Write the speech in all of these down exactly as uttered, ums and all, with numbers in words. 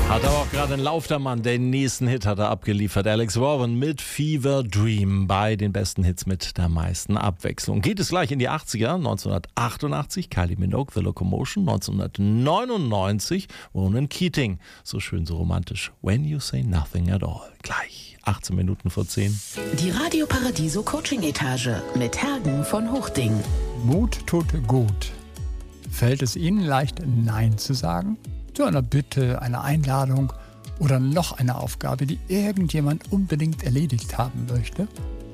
Hat aber auch gerade ein Lauf der Mann. Den nächsten Hit hat er abgeliefert. Alex Warren mit Fever Dream bei den besten Hits mit der meisten Abwechslung. Geht es gleich in die achtziger. neunzehnhundertachtundachtzig Kylie Minogue, The Locomotion. neunzehnhundertneunundneunzig Ronan Keating. So schön, so romantisch. When You Say Nothing at All. Gleich achtzehn Minuten vor zehn. Die Radio Paradiso Coaching Etage mit Hergen von Huchting. Mut tut gut. Fällt es Ihnen leicht, Nein zu sagen? Zu einer Bitte, einer Einladung oder noch einer Aufgabe, die irgendjemand unbedingt erledigt haben möchte?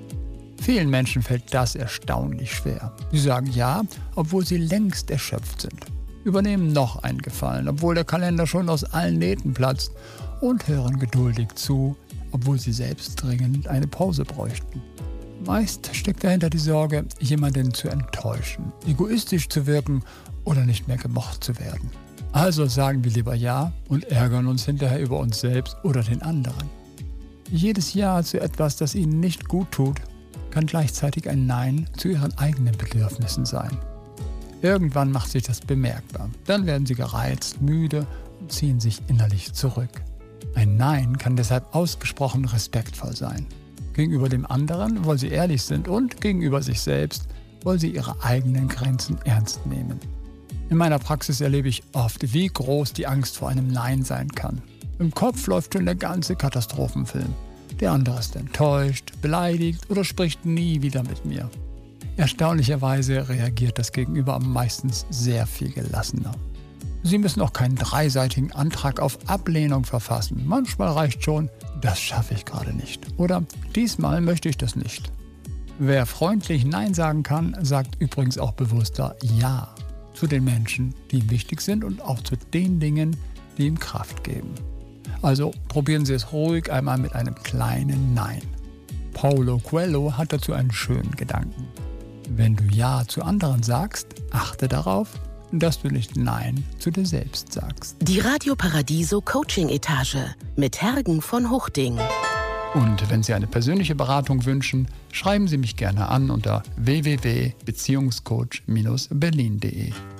Vielen Menschen fällt das erstaunlich schwer. Sie sagen ja, obwohl sie längst erschöpft sind. Übernehmen noch einen Gefallen, obwohl der Kalender schon aus allen Nähten platzt. Und hören geduldig zu, obwohl sie selbst dringend eine Pause bräuchten. Meist steckt dahinter die Sorge, jemanden zu enttäuschen, egoistisch zu wirken oder nicht mehr gemocht zu werden. Also sagen wir lieber Ja und ärgern uns hinterher über uns selbst oder den anderen. Jedes Ja zu etwas, das ihnen nicht gut tut, kann gleichzeitig ein Nein zu ihren eigenen Bedürfnissen sein. Irgendwann macht sich das bemerkbar. Dann werden sie gereizt, müde und ziehen sich innerlich zurück. Ein Nein kann deshalb ausgesprochen respektvoll sein. Gegenüber dem anderen, weil sie ehrlich sind, und gegenüber sich selbst, weil sie ihre eigenen Grenzen ernst nehmen. In meiner Praxis erlebe ich oft, wie groß die Angst vor einem Nein sein kann. Im Kopf läuft schon der ganze Katastrophenfilm. Der andere ist enttäuscht, beleidigt oder spricht nie wieder mit mir. Erstaunlicherweise reagiert das Gegenüber meistens sehr viel gelassener. Sie müssen auch keinen dreiseitigen Antrag auf Ablehnung verfassen. Manchmal reicht schon, das schaffe ich gerade nicht. Oder diesmal möchte ich das nicht. Wer freundlich Nein sagen kann, sagt übrigens auch bewusster Ja zu den Menschen, die ihm wichtig sind und auch zu den Dingen, die ihm Kraft geben. Also probieren Sie es ruhig einmal mit einem kleinen Nein. Paulo Coelho hat dazu einen schönen Gedanken. Wenn du Ja zu anderen sagst, achte darauf, dass du nicht Nein zu dir selbst sagst. Die Radio Paradiso Coaching Etage mit Hergen von Huchting. Und wenn Sie eine persönliche Beratung wünschen, schreiben Sie mich gerne an unter w w w punkt beziehungscoach Bindestrich berlin punkt de.